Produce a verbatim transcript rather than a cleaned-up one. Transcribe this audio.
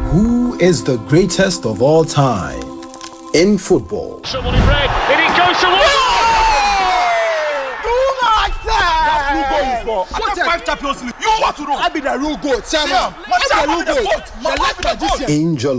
Who is the greatest of all time in football? Someone in red, and it goes to Five Champions League. You want to know? I be the real goat. Angel